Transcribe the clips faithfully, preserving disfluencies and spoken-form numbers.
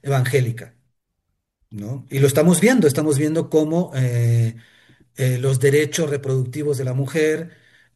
evangélica, ¿no? Y lo estamos viendo, estamos viendo cómo eh, eh, los derechos reproductivos de la mujer,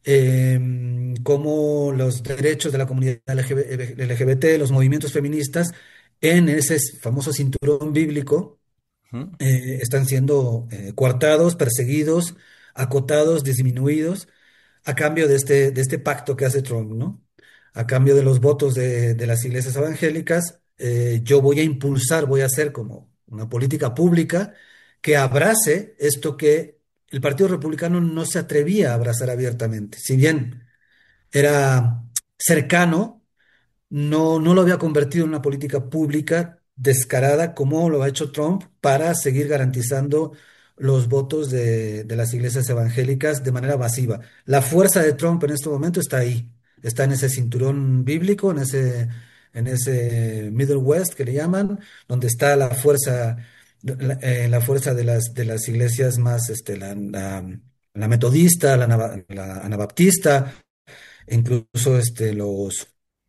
eh, cómo los derechos de la comunidad L G B- L G B T, los movimientos feministas, en ese famoso cinturón bíblico, Ujú. eh, están siendo eh, coartados, perseguidos, acotados, disminuidos a cambio de este, de este pacto que hace Trump, ¿no? A cambio de los votos de, de las iglesias evangélicas, eh, yo voy a impulsar, voy a hacer como una política pública que abrace esto que el Partido Republicano no se atrevía a abrazar abiertamente. Si bien era cercano, no, no lo había convertido en una política pública descarada como lo ha hecho Trump para seguir garantizando los votos de, de las iglesias evangélicas de manera masiva. La fuerza de Trump en este momento está ahí, está en ese cinturón bíblico, en ese, en ese Middle West que le llaman, donde está la fuerza, la, eh, la fuerza de las, de las iglesias más, este, la, la, la metodista, la, anaba- la anabaptista, incluso este, los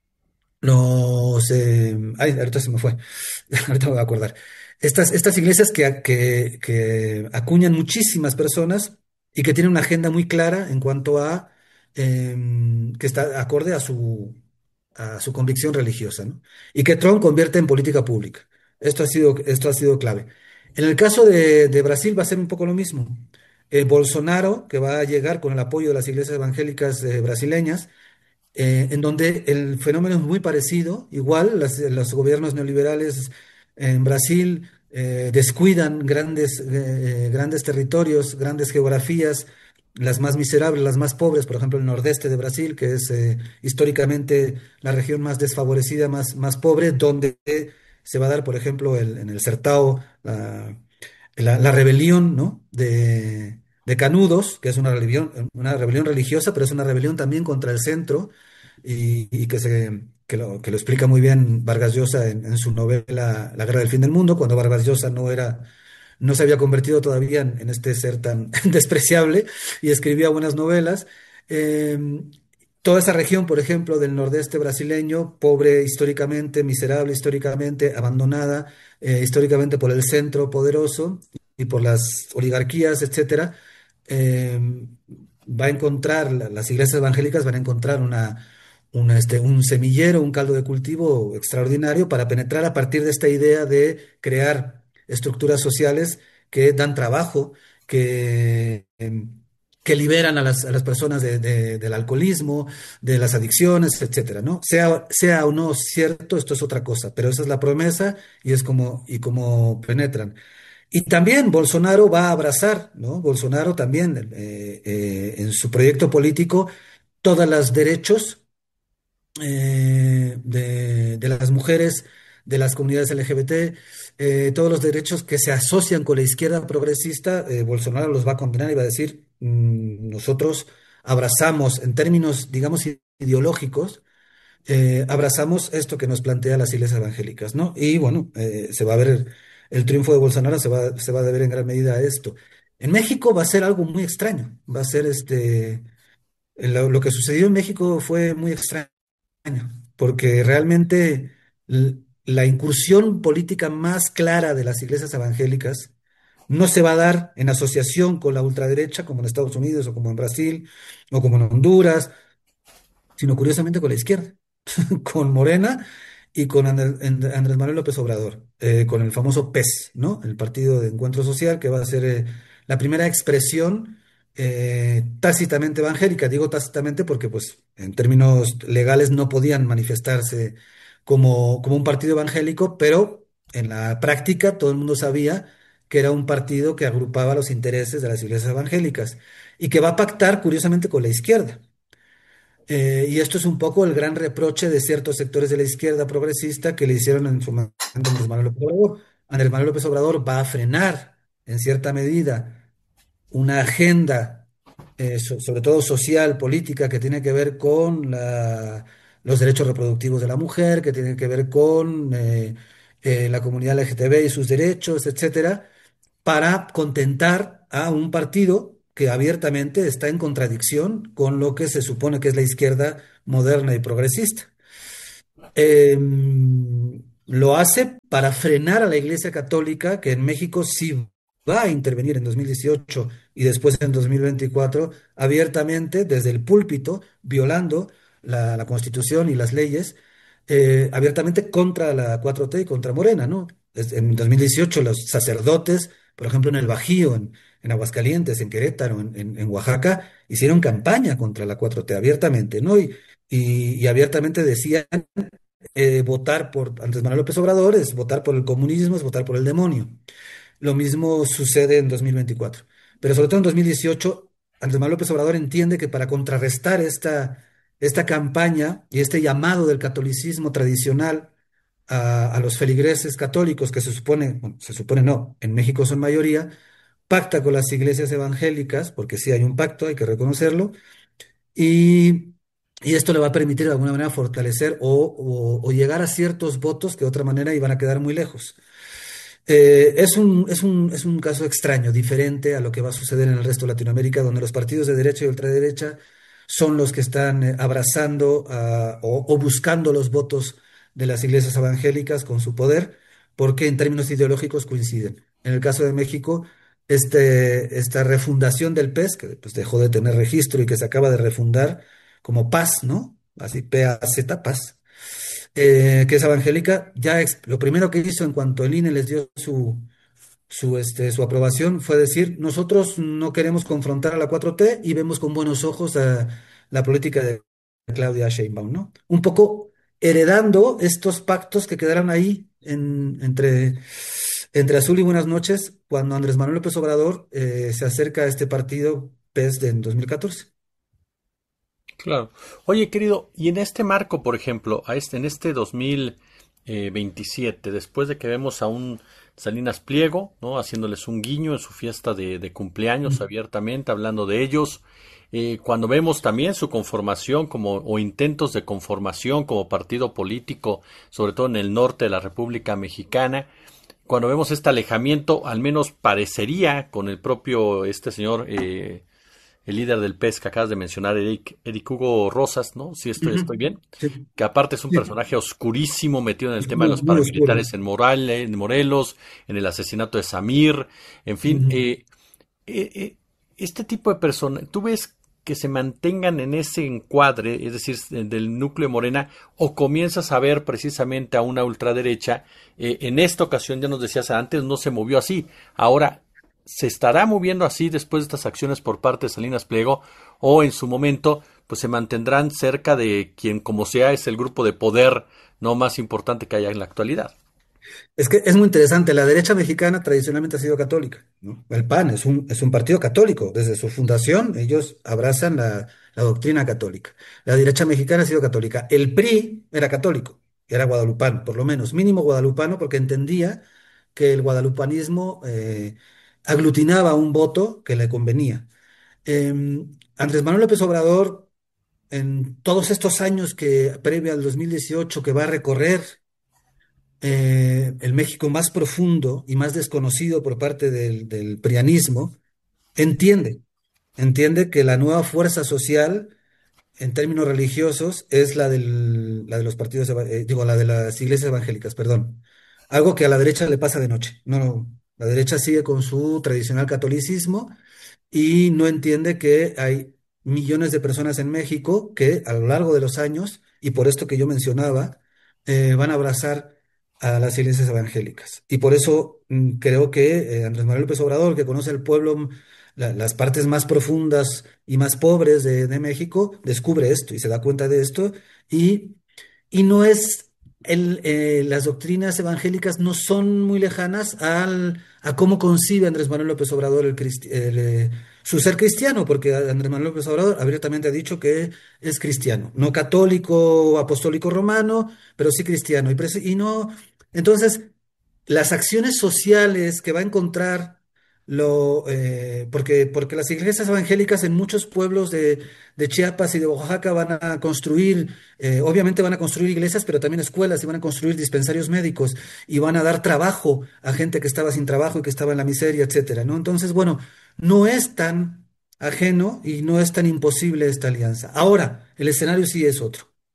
los, eh, ay, ahorita se me fue, ahorita me voy a acordar. Estas, estas iglesias que, que, que acuñan muchísimas personas y que tienen una agenda muy clara en cuanto a em, que está acorde a su, a su convicción religiosa, ¿no? Y que Trump convierte en política pública. Esto ha sido, esto ha sido clave. En el caso de, de Brasil va a ser un poco lo mismo. Eh, Bolsonaro, que va a llegar con el apoyo de las iglesias evangélicas eh, brasileñas, eh, en donde el fenómeno es muy parecido. Igual las- los gobiernos neoliberales en Brasil eh, descuidan grandes, eh, grandes territorios, grandes geografías, las más miserables, las más pobres, por ejemplo, el nordeste de Brasil, que es eh, históricamente la región más desfavorecida, más, más pobre, donde se va a dar, por ejemplo, el- en el Sertao, la, la- la rebelión, ¿no? de, de Canudos, que es una rebelión, una rebelión religiosa, pero es una rebelión también contra el centro y, y que, se, que, lo, que lo explica muy bien Vargas Llosa en, en su novela La Guerra del Fin del Mundo, cuando Vargas Llosa no era, no se había convertido todavía en, en este ser tan despreciable y escribía buenas novelas. Eh, Toda esa región, por ejemplo, del nordeste brasileño, pobre históricamente, miserable históricamente, abandonada eh, históricamente por el centro poderoso y por las oligarquías, etcétera, eh, va a encontrar, la- las iglesias evangélicas van a encontrar una, una, este, un semillero, un caldo de cultivo extraordinario para penetrar a partir de esta idea de crear estructuras sociales que dan trabajo, que, em, que liberan a las, a las personas de- de- del alcoholismo, de las adicciones, etcétera, ¿no? Sea, sea o no cierto, esto es otra cosa, pero esa es la promesa y es como, y como penetran. Y también Bolsonaro va a abrazar, ¿no? Bolsonaro también, eh, eh, en su proyecto político, todos los derechos eh, de, de las mujeres, de las comunidades L G B T, eh, todos los derechos que se asocian con la izquierda progresista, eh, Bolsonaro los va a condenar y va a decir, mm, nosotros abrazamos, en términos, digamos, ideológicos, eh, abrazamos esto que nos plantea las iglesias evangélicas, ¿no? Y bueno, eh, se va a ver el, el triunfo de Bolsonaro, se va, se va a deber en gran medida a esto. En México va a ser algo muy extraño, va a ser este, lo, lo que sucedió en México fue muy extraño, porque realmente l- la incursión política más clara de las iglesias evangélicas no se va a dar en asociación con la ultraderecha, como en Estados Unidos o como en Brasil o como en Honduras, sino curiosamente con la izquierda, con Morena y con Andrés, Andrés Manuel López Obrador, eh, con el famoso P E S, ¿no? El Partido de Encuentro Social, que va a ser eh, la primera expresión eh, tácitamente evangélica. Digo tácitamente porque, pues, en términos legales no podían manifestarse como, como un partido evangélico, pero en la práctica todo el mundo sabía que era un partido que agrupaba los intereses de las iglesias evangélicas y que va a pactar, curiosamente, con la izquierda. Eh, y esto es un poco el gran reproche de ciertos sectores de la izquierda progresista que le hicieron en su momento a Andrés Manuel López Obrador. Andrés Manuel López Obrador va a frenar, en cierta medida, una agenda, eh, so- sobre todo social, política, que tiene que ver con la- los derechos reproductivos de la mujer, que tiene que ver con eh, eh, la comunidad L G T B y sus derechos, etcétera, para contentar a un partido que abiertamente está en contradicción con lo que se supone que es la izquierda moderna y progresista. Eh, Lo hace para frenar a la Iglesia Católica, que en México sí va a intervenir en dos mil dieciocho y después en dos mil veinticuatro abiertamente desde el púlpito, violando la, la Constitución y las leyes, eh, abiertamente contra la cuatro T y contra Morena, ¿no? Es- En dos mil dieciocho los sacerdotes, por ejemplo, en el Bajío, en, en Aguascalientes, en Querétaro, en, en- en Oaxaca, hicieron campaña contra la cuatro T abiertamente, ¿no? Y, y, y abiertamente decían eh, votar por Andrés Manuel López Obrador es votar por el comunismo, es votar por el demonio. Lo mismo sucede en dos mil veinticuatro. Pero sobre todo en dos mil dieciocho, Andrés Manuel López Obrador entiende que para contrarrestar esta, esta campaña y este llamado del catolicismo tradicional a, a los feligreses católicos, que se supone, bueno, se supone no, en México son mayoría, pacta con las iglesias evangélicas, porque sí hay un pacto, hay que reconocerlo, y, y esto le va a permitir de alguna manera fortalecer o, o- o llegar a ciertos votos que de otra manera iban a quedar muy lejos. Eh, es un, es un, es un caso extraño, diferente a lo que va a suceder en el resto de Latinoamérica, donde los partidos de derecha y ultraderecha son los que están eh, abrazando ah, o, o buscando los votos de las iglesias evangélicas con su poder, porque en términos ideológicos coinciden. En el caso de México, este, esta refundación del P E S, que pues, dejó de tener registro y que se acaba de refundar como Paz, ¿no? Así, P A Z, Paz, eh, que es evangélica, ya ex- lo primero que hizo en cuanto el I N E les dio su, su, este, su aprobación fue decir, nosotros no queremos confrontar a la cuatro T y vemos con buenos ojos a la política de Claudia Sheinbaum, ¿no? Un poco heredando estos pactos que quedaron ahí en- entre, entre Azul y Buenas noches cuando Andrés Manuel López Obrador eh, se acerca a este partido P E S de en dos mil catorce. Claro. Oye, querido, y en este marco, por ejemplo, a este, en este dos mil veintisiete, después de que vemos a un Salinas Pliego, ¿no? Haciéndoles un guiño en su fiesta de, de cumpleaños Mm. abiertamente, hablando de ellos, eh, cuando vemos también su conformación como, o intentos de conformación como partido político, sobre todo en el norte de la República Mexicana, cuando vemos este alejamiento, al menos parecería con el propio este señor eh, el líder del P E S que acabas de mencionar, Eric, Eric Hugo Rosas, ¿no? Si estoy, Ujú. estoy bien. Sí, Que aparte es un sí, personaje oscurísimo metido en el tema de oscuro, los muy oscuro. paramilitares en, Moral, en Morelos, en el asesinato de Samir, en fin. Ujú. Eh, eh, eh, este tipo de personas, ¿tú ves que se mantengan en ese encuadre, es decir, del núcleo de Morena, o comienzas a ver precisamente a una ultraderecha? Eh, en esta ocasión, ya nos decías antes, no se movió así. Ahora, ¿se estará moviendo así después de estas acciones por parte de Salinas Pliego? ¿O en su momento, pues se mantendrán cerca de quien, como sea, es el grupo de poder no más importante que haya en la actualidad? Es que es muy interesante, la derecha mexicana tradicionalmente ha sido católica, ¿no? El P A N es un, es un partido católico, desde su fundación ellos abrazan la, la doctrina católica. La derecha mexicana ha sido católica. El P R I era católico, era guadalupano, por lo menos, mínimo guadalupano, porque entendía que el guadalupanismo eh, aglutinaba un voto que le convenía. Eh, Andrés Manuel López Obrador, en todos estos años que previa al dos mil dieciocho que va a recorrer eh, el México más profundo y más desconocido por parte del, del prianismo, entiende, entiende que la nueva fuerza social en términos religiosos es la, del, la de los partidos, eva- eh, digo, la de las iglesias evangélicas, perdón. Algo que a la derecha le pasa de noche. No, no, la derecha sigue con su tradicional catolicismo y no entiende que hay millones de personas en México que a lo largo de los años, y por esto que yo mencionaba, eh, van a abrazar a las iglesias evangélicas. Y por eso mm, creo que eh, Andrés Manuel López Obrador, que conoce el pueblo, mm, la- las partes más profundas y más pobres de, de México, descubre esto y se da cuenta de esto y y no es, el, eh, las doctrinas evangélicas no son muy lejanas al, a cómo concibe Andrés Manuel López Obrador el, cristi- el, eh, su ser cristiano, porque Andrés Manuel López Obrador abiertamente ha dicho que es cristiano, no católico, apostólico romano, pero sí cristiano. Y, prese- y no, entonces, las acciones sociales que va a encontrar lo, eh, porque, porque las iglesias evangélicas en muchos pueblos de, de Chiapas y de Oaxaca van a construir, eh, obviamente van a construir iglesias, pero también escuelas y van a construir dispensarios médicos y van a dar trabajo a gente que estaba sin trabajo y que estaba en la miseria, etcétera, ¿no? Entonces, bueno, no es tan ajeno y no es tan imposible esta alianza. Ahora, el escenario sí es otro.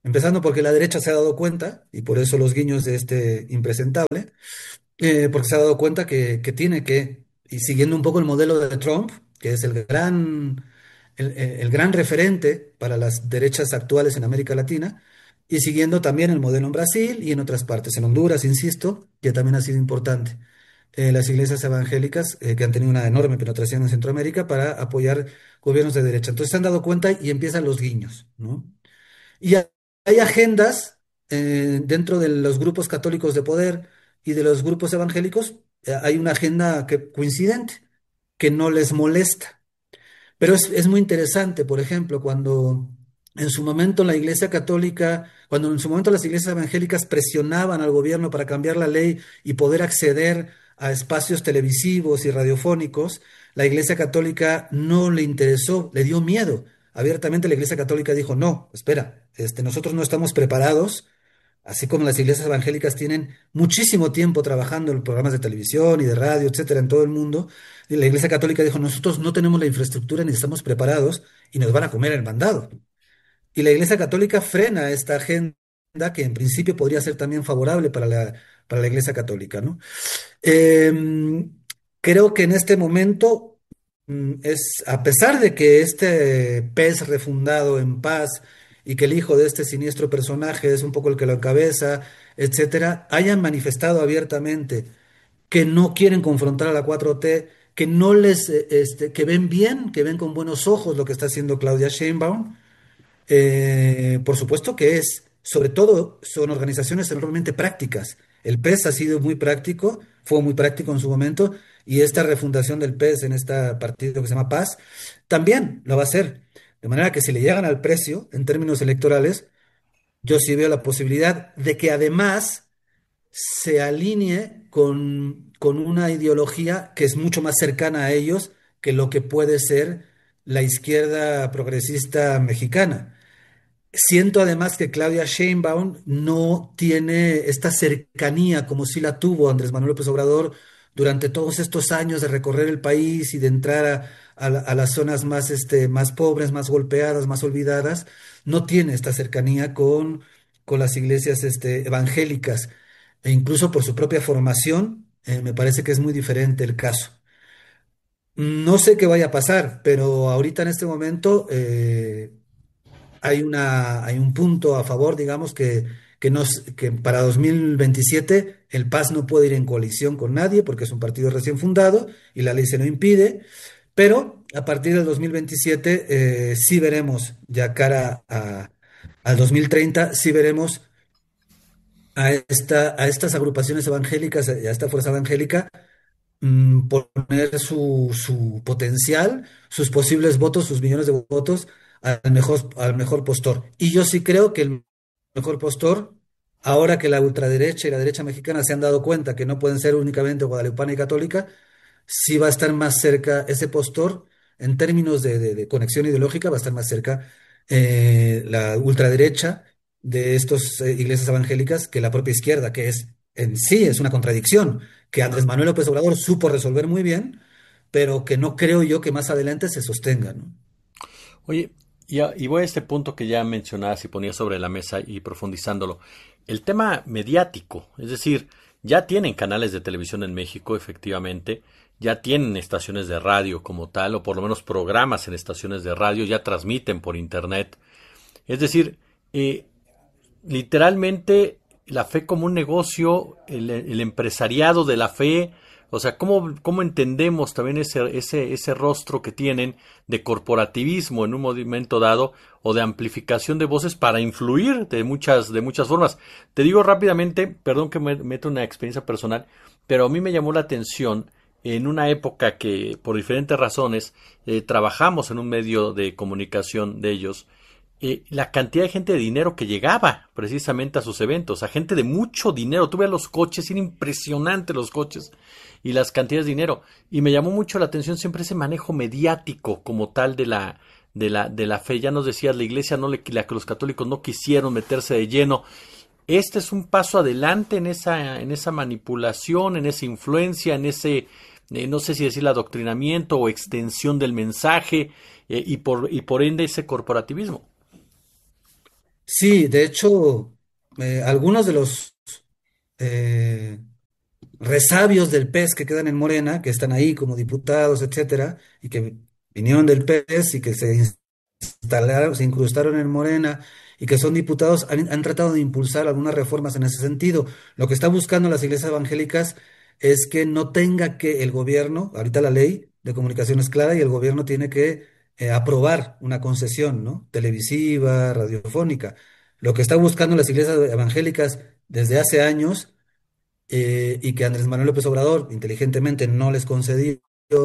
Empezando porque la derecha se ha dado cuenta, y por eso los guiños de este impresentable, eh, porque se ha dado cuenta que, que tiene que, y siguiendo un poco el modelo de Trump, que es el gran, el, el- el gran referente para las derechas actuales en América Latina, y siguiendo también el modelo en Brasil y en otras partes, en Honduras, insisto, que también ha sido importante. Eh, las iglesias evangélicas eh, que han tenido una enorme penetración en Centroamérica para apoyar gobiernos de derecha. Entonces se han dado cuenta y empiezan los guiños, ¿no? Y ha- hay agendas eh, dentro de los grupos católicos de poder y de los grupos evangélicos, eh, hay una agenda que, coincidente, que no les molesta. Pero es, es muy interesante, por ejemplo, cuando en su momento la Iglesia Católica, cuando en su momento las iglesias evangélicas presionaban al gobierno para cambiar la ley y poder acceder a espacios televisivos y radiofónicos, la Iglesia Católica no le interesó, le dio miedo. Abiertamente la Iglesia Católica dijo, no, espera, este, nosotros no estamos preparados, así como las iglesias evangélicas tienen muchísimo tiempo trabajando en programas de televisión y de radio, etcétera, en todo el mundo. Y la Iglesia Católica dijo, nosotros no tenemos la infraestructura ni estamos preparados y nos van a comer el mandado. Y la Iglesia Católica frena esta agenda que en principio podría ser también favorable para la, para la Iglesia Católica, ¿no? Eh, Creo que en este momento mm, es, a pesar de que este pez refundado en paz y que el hijo de este siniestro personaje es un poco el que lo encabeza, etcétera, hayan manifestado abiertamente que no quieren confrontar a la cuatro T, que no les, eh, este, que ven bien, que ven con buenos ojos lo que está haciendo Claudia Sheinbaum, eh, por supuesto que es, sobre todo, son organizaciones enormemente prácticas. El P E S ha sido muy práctico, fue muy práctico en su momento, y esta refundación del P E S en este partido que se llama Paz también lo va a hacer. De manera que si le llegan al precio en términos electorales, yo sí veo la posibilidad de que además se alinee con, con una ideología que es mucho más cercana a ellos que lo que puede ser la izquierda progresista mexicana. Siento además que Claudia Sheinbaum no tiene esta cercanía como sí la tuvo Andrés Manuel López Obrador durante todos estos años de recorrer el país y de entrar a, a la- a las zonas más, este, más pobres, más golpeadas, más olvidadas. No tiene esta cercanía con, con las iglesias, este, evangélicas e incluso por su propia formación, eh, me parece que es muy diferente el caso. No sé qué vaya a pasar, pero ahorita en este momento eh, hay una, hay un punto a favor, digamos, que, que, nos, que para dos mil veintisiete el P A S no puede ir en coalición con nadie porque es un partido recién fundado y la ley se lo impide, pero a partir del dos mil veintisiete eh, sí veremos, ya cara a, al dos mil treinta, sí veremos a, esta, a estas agrupaciones evangélicas, a esta fuerza evangélica, mm, poner su, su potencial, sus posibles votos, sus millones de votos al mejor, al mejor postor. Y yo sí creo que el mejor postor, ahora que la ultraderecha y la derecha mexicana se han dado cuenta que no pueden ser únicamente guadalupana y católica, sí va a estar más cerca ese postor en términos de, de- de conexión ideológica, va a estar más cerca eh, la ultraderecha de estas iglesias evangélicas que la propia izquierda, que es en sí es una contradicción, que Andrés Manuel López Obrador supo resolver muy bien, pero que no creo yo que más adelante se sostenga, ¿no? Oye, y, a- y voy a este punto que ya mencionabas y ponías sobre la mesa y profundizándolo. El tema mediático, es decir, ya tienen canales de televisión en México, efectivamente, ya tienen estaciones de radio como tal, o por lo menos programas en estaciones de radio, ya transmiten por internet. Es decir, eh, literalmente la fe como un negocio, el, el empresariado de la fe, o sea, ¿cómo, cómo entendemos también ese, ese, ese rostro que tienen de corporativismo en un momento dado o de amplificación de voces para influir de muchas, de muchas formas? Te digo rápidamente, perdón que me meto una experiencia personal, pero a mí me llamó la atención en una época que por diferentes razones eh, trabajamos en un medio de comunicación de ellos, eh, la cantidad de gente de dinero que llegaba precisamente a sus eventos, a gente de mucho dinero. Tuve los coches, eran impresionantes los coches y las cantidades de dinero. Y me llamó mucho la atención siempre ese manejo mediático como tal de la, de la, de la fe. Ya nos decías, la iglesia no le, la que los católicos no quisieron meterse de lleno. Este es un paso adelante en esa, en esa manipulación, en esa influencia, en ese, eh, no sé si decir adoctrinamiento o extensión del mensaje, eh, y por, y por ende ese corporativismo. Sí, de hecho, eh, algunos de los eh, resabios del P E S que quedan en Morena, que están ahí como diputados, etcétera, y que vinieron del P E S y que se instalaron, se incrustaron en Morena y que son diputados, han, han tratado de impulsar algunas reformas en ese sentido. Lo que están buscando las iglesias evangélicas es que no tenga que el gobierno, ahorita la ley de comunicación es clara y el gobierno tiene que eh, aprobar una concesión, ¿no? Televisiva, radiofónica. Lo que están buscando las iglesias evangélicas desde hace años, eh, y que Andrés Manuel López Obrador inteligentemente no les concedió,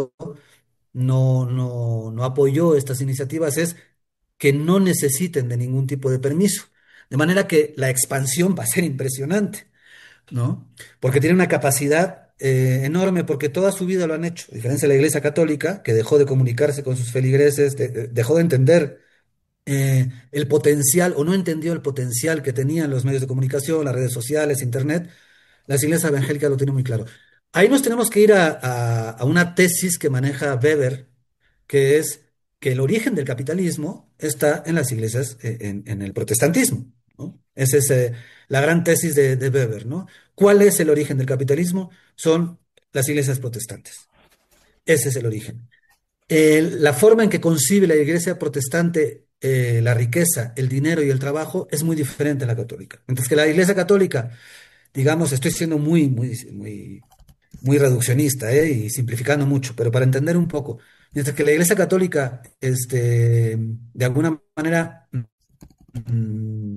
no, no, no apoyó estas iniciativas, es que no necesiten de ningún tipo de permiso. De manera que la expansión va a ser impresionante, ¿no? Porque tiene una capacidad eh, enorme, porque toda su vida lo han hecho, a diferencia de la Iglesia Católica, que dejó de comunicarse con sus feligreses, de- de- dejó de entender eh, el potencial o no entendió el potencial que tenían los medios de comunicación, las redes sociales, Internet. Las iglesias evangélicas lo tienen muy claro. Ahí nos tenemos que ir a, a- a una tesis que maneja Weber, que es que el origen del capitalismo está en las iglesias, eh, en, en el protestantismo, ¿no? Esa es eh, la gran tesis de, de Weber, ¿no? ¿Cuál es el origen del capitalismo? Son las iglesias protestantes. Ese es el origen. El- la forma en que concibe la iglesia protestante eh, la riqueza, el dinero y el trabajo es muy diferente a la católica. Mientras que la iglesia católica, digamos, estoy siendo muy, muy, muy, muy reduccionista, ¿eh? Y simplificando mucho, pero para entender un poco, mientras que la iglesia católica, este, de alguna manera, mm,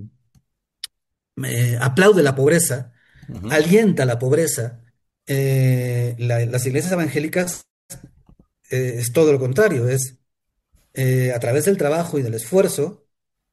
eh, aplaude la pobreza, Ujú. alienta la pobreza, eh, la- las iglesias evangélicas eh, es todo lo contrario, es eh, a través del trabajo y del esfuerzo,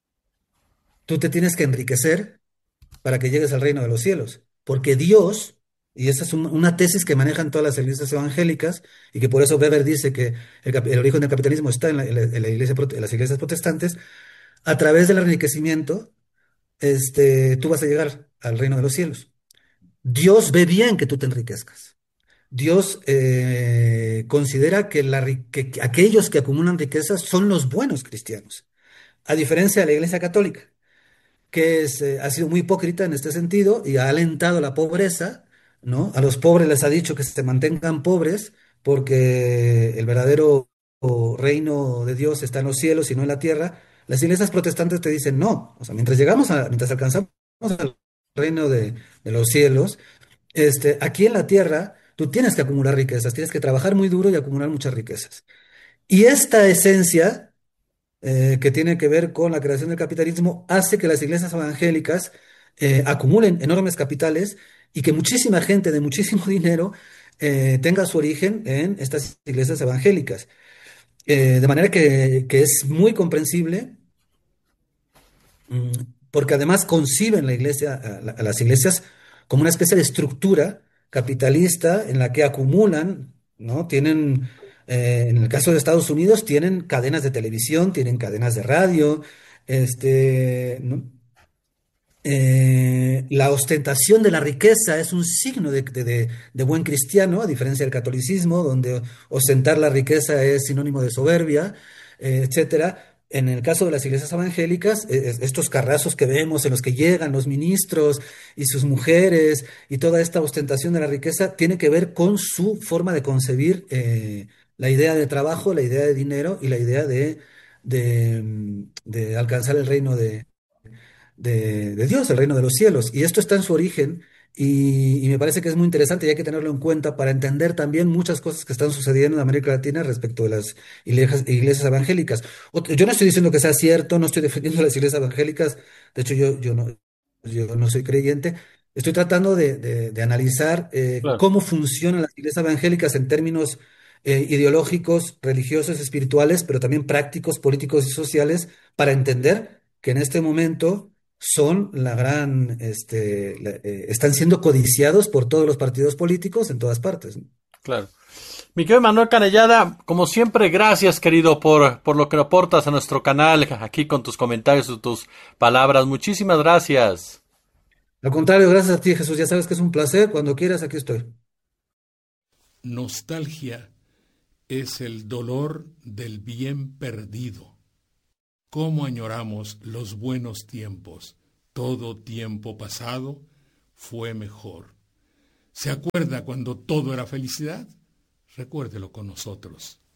tú te tienes que enriquecer para que llegues al reino de los cielos. Porque Dios, y esa es un- una tesis que manejan todas las iglesias evangélicas, y que por eso Weber dice que el, cap- el origen del capitalismo está en, la, en la- en la iglesia, prote- en las iglesias protestantes, a través del enriquecimiento, este, tú vas a llegar al reino de los cielos. Dios ve bien que tú te enriquezcas. Dios eh, considera que, la, ri- que que aquellos que acumulan riquezas son los buenos cristianos, a diferencia de la Iglesia Católica, que es, eh, ha sido muy hipócrita en este sentido y ha alentado la pobreza, ¿no? A los pobres les ha dicho que se mantengan pobres porque el verdadero reino de Dios está en los cielos y no en la tierra. Las iglesias protestantes te dicen no, o sea, mientras llegamos a, mientras alcanzamos el reino de, de los cielos, este, aquí en la tierra tú tienes que acumular riquezas, tienes que trabajar muy duro y acumular muchas riquezas. Y esta esencia eh, que tiene que ver con la creación del capitalismo, hace que las iglesias evangélicas eh, acumulen enormes capitales y que muchísima gente de muchísimo dinero eh, tenga su origen en estas iglesias evangélicas. Eh, de manera que, que es muy comprensible, mm, porque además conciben la iglesia, a, la- a las iglesias como una especie de estructura capitalista en la que acumulan, ¿no? Tienen, eh, en el caso de Estados Unidos, tienen cadenas de televisión, tienen cadenas de radio, este, ¿no? Eh, la ostentación de la riqueza es un signo de, de- de- de buen cristiano, a diferencia del catolicismo, donde ostentar la riqueza es sinónimo de soberbia, eh, etcétera. En el caso de las iglesias evangélicas, eh, es- estos carrazos que vemos en los que llegan los ministros y sus mujeres y toda esta ostentación de la riqueza tiene que ver con su forma de concebir eh, la idea de trabajo, la idea de dinero y la idea de, de, mm, de alcanzar el reino de, de Dios, el reino de los cielos. Y esto está en su origen y, y me parece que es muy interesante y hay que tenerlo en cuenta para entender también muchas cosas que están sucediendo en América Latina respecto de las iglesias, iglesias evangélicas. Ot- Yo no estoy diciendo que sea cierto, no estoy defendiendo las iglesias evangélicas, de hecho yo, yo no, yo no soy creyente. Estoy tratando de, de- de analizar eh, Claro. cómo funcionan las iglesias evangélicas en términos eh, ideológicos, religiosos, espirituales, pero también prácticos, políticos y sociales, para entender que en este momento son la gran, este, la- eh, están siendo codiciados por todos los partidos políticos en todas partes, ¿no? Claro. Mi querido Manuel Canellada, como siempre, gracias, querido, por, por lo que aportas a nuestro canal, aquí con tus comentarios y tus palabras. Muchísimas gracias. Al contrario, gracias a ti, Jesús. Ya sabes que es un placer. Cuando quieras, aquí estoy. Nostalgia es el dolor del bien perdido. cómo añoramos los buenos tiempos. Todo tiempo pasado fue mejor. ¿Se acuerda cuando todo era felicidad? Recuérdelo con nosotros.